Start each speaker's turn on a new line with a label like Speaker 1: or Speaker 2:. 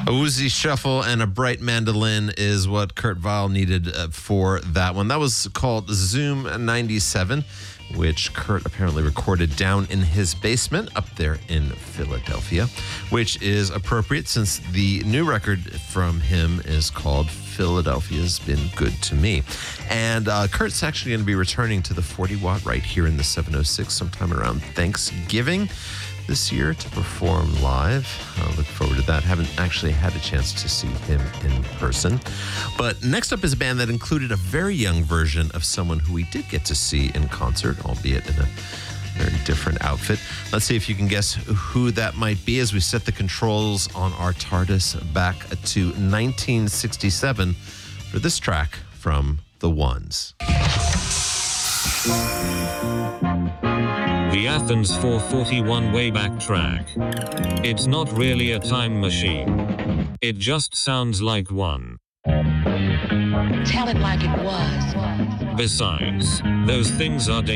Speaker 1: A woozy shuffle and a bright mandolin is what Kurt Weill needed for that one. That was called Zoom 97, which Kurt apparently recorded down in his basement up there in Philadelphia, which is appropriate since the new record from him is called Philadelphia's Been Good to Me. And Kurt's actually going to be returning to the 40 Watt right here in the 706 sometime around Thanksgiving this year to perform live. I look forward to that. Haven't actually had a chance to see him in person. But next up is a band that included a very young version of someone who we did get to see in concert, albeit in a very different outfit. Let's see if you can guess who that might be as we set the controls on our TARDIS back to 1967 for this track from The Ones.
Speaker 2: The Athens 441 Wayback track. It's not really a time machine. It just sounds like one.
Speaker 3: Tell it like it was.
Speaker 2: Besides, those things are dangerous.